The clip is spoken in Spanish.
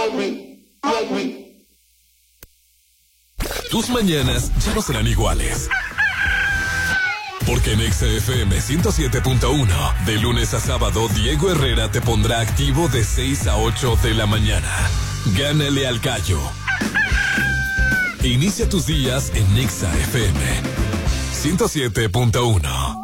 Tus mañanas ya no serán iguales. Porque en Exa FM 107.1, de lunes a sábado, Diego Herrera te pondrá activo de 6 a 8 de la mañana. Gánale al gallo. Inicia tus días en Exa FM 107.1.